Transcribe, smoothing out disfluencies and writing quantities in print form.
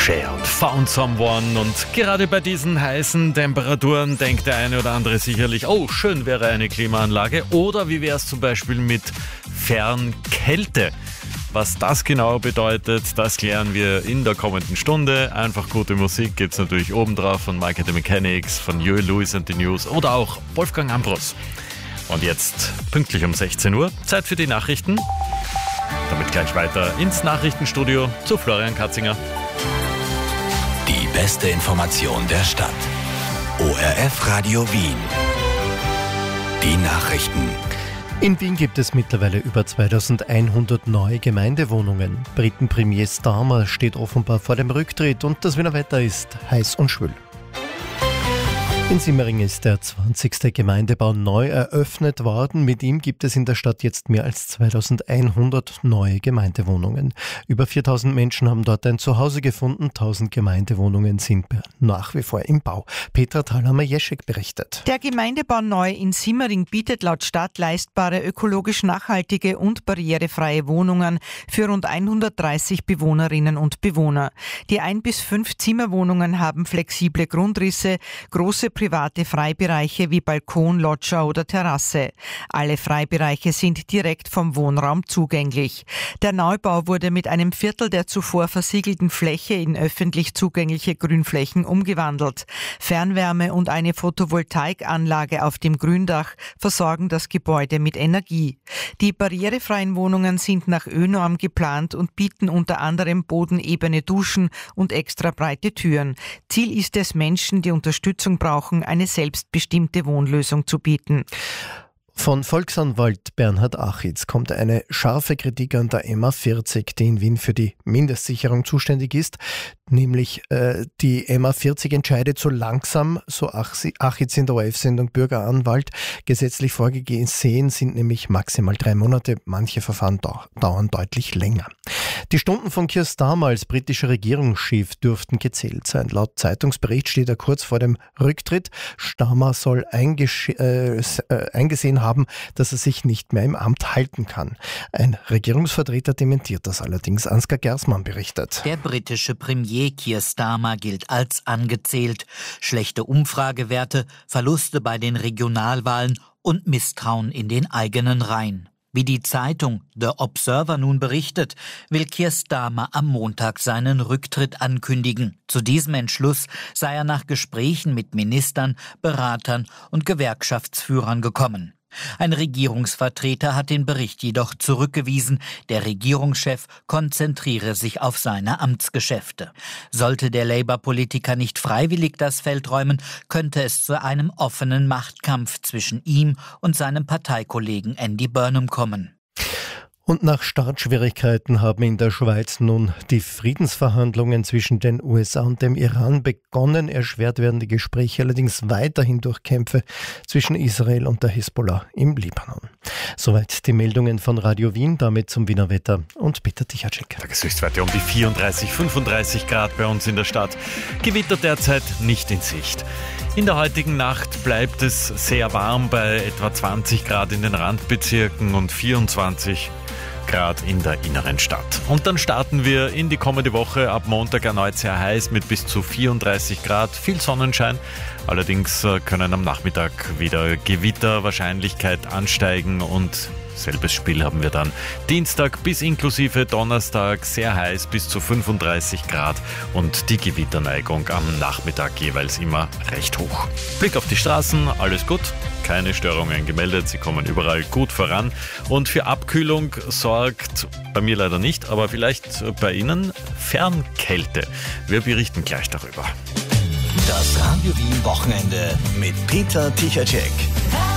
Cher und Found Someone. Und gerade bei diesen heißen Temperaturen denkt der eine oder andere sicherlich, oh, schön wäre eine Klimaanlage. Oder wie wäre es zum Beispiel mit Fernkälte? Was das genau bedeutet, das klären wir in der kommenden Stunde. Einfach gute Musik gibt es natürlich obendrauf von Mike and the Mechanics, von Huey Lewis and the News oder auch Wolfgang Ambros. Und jetzt pünktlich um 16 Uhr, Zeit für die Nachrichten. Damit gleich weiter ins Nachrichtenstudio zu Florian Katzinger. Die beste Information der Stadt. ORF Radio Wien. Die Nachrichten. In Wien gibt es mittlerweile über 2100 neue Gemeindewohnungen. Briten-Premier Starmer steht offenbar vor dem Rücktritt und das Wiener Wetter ist heiß und schwül. In Simmering ist der 20. Gemeindebau neu eröffnet worden. Mit ihm gibt es in der Stadt jetzt mehr als 2100 neue Gemeindewohnungen. Über 4000 Menschen haben dort ein Zuhause gefunden. 1000 Gemeindewohnungen sind nach wie vor im Bau. Petra Thalhammer-Jeschek berichtet. Der Gemeindebau neu in Simmering bietet laut Stadt leistbare, ökologisch nachhaltige und barrierefreie Wohnungen für rund 130 Bewohnerinnen und Bewohner. Die 1 bis 5 Zimmerwohnungen haben flexible Grundrisse, große private Freibereiche wie Balkon, Loggia oder Terrasse. Alle Freibereiche sind direkt vom Wohnraum zugänglich. Der Neubau wurde mit einem Viertel der zuvor versiegelten Fläche in öffentlich zugängliche Grünflächen umgewandelt. Fernwärme und eine Photovoltaikanlage auf dem Gründach versorgen das Gebäude mit Energie. Die barrierefreien Wohnungen sind nach ÖNorm geplant und bieten unter anderem bodenebene Duschen und extra breite Türen. Ziel ist es, Menschen, die Unterstützung brauchen, eine selbstbestimmte Wohnlösung zu bieten. Von Volksanwalt Bernhard Achitz kommt eine scharfe Kritik an der MA40, die in Wien für die Mindestsicherung zuständig ist. Nämlich die MA40 entscheidet so langsam, so Achitz in der ORF-Sendung Bürgeranwalt. Gesetzlich vorgesehen sind nämlich maximal 3 Monate. Manche Verfahren dauern deutlich länger. Die Stunden von Keir Starmer als britischer Regierungschef dürften gezählt sein. Laut Zeitungsbericht steht er kurz vor dem Rücktritt. Starmer soll eingesehen haben, dass er sich nicht mehr im Amt halten kann. Ein Regierungsvertreter dementiert das allerdings. Ansgar Gersmann berichtet. Der britische Premier Keir Starmer gilt als angezählt. Schlechte Umfragewerte, Verluste bei den Regionalwahlen und Misstrauen in den eigenen Reihen. Wie die Zeitung The Observer nun berichtet, will Keir Starmer am Montag seinen Rücktritt ankündigen. Zu diesem Entschluss sei er nach Gesprächen mit Ministern, Beratern und Gewerkschaftsführern gekommen. Ein Regierungsvertreter hat den Bericht jedoch zurückgewiesen. Der Regierungschef konzentriere sich auf seine Amtsgeschäfte. Sollte der Labour-Politiker nicht freiwillig das Feld räumen, könnte es zu einem offenen Machtkampf zwischen ihm und seinem Parteikollegen Andy Burnham kommen. Und nach Startschwierigkeiten haben in der Schweiz nun die Friedensverhandlungen zwischen den USA und dem Iran begonnen. Erschwert werden die Gespräche allerdings weiterhin durch Kämpfe zwischen Israel und der Hisbollah im Libanon. Soweit die Meldungen von Radio Wien, damit zum Wiener Wetter und Peter Tichacek. Tageshöchstwerte um die 34, 35 Grad bei uns in der Stadt. Gewitter derzeit nicht in Sicht. In der heutigen Nacht bleibt es sehr warm bei etwa 20 Grad in den Randbezirken und 24 Grad in der inneren Stadt. Und dann starten wir in die kommende Woche, ab Montag erneut sehr heiß mit bis zu 34 Grad, viel Sonnenschein. Allerdings können am Nachmittag wieder Gewitterwahrscheinlichkeit ansteigen und selbes Spiel haben wir dann Dienstag bis inklusive Donnerstag, sehr heiß bis zu 35 Grad und die Gewitterneigung am Nachmittag jeweils immer recht hoch. Blick auf die Straßen, alles gut, keine Störungen gemeldet, sie kommen überall gut voran und für Abkühlung sorgt bei mir leider nicht, aber vielleicht bei Ihnen Fernkälte. Wir berichten gleich darüber. Das Radio Wien Wochenende mit Peter Tichacek.